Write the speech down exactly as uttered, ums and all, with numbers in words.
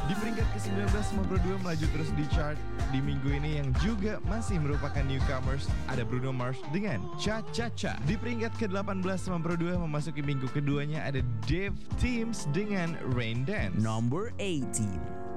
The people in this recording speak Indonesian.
Di peringkat ke sembilan belas sembilan puluh dua melaju terus di chart di minggu ini yang juga masih merupakan newcomers, ada Bruno Mars dengan Cha Cha Cha. Di peringkat ke delapan belas sembilan puluh dua memasuki minggu keduanya ada Dave Teams dengan Rain Dance. Number eighteen.